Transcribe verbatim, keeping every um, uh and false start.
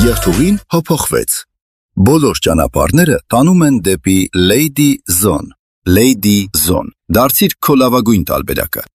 Երթուղին հոփոխվեց։ Բոլոր ճանապարհները տանում են դեպի Lady Zone։ Lady Zone։ Դարձիր քո լավագույն տարբերակը։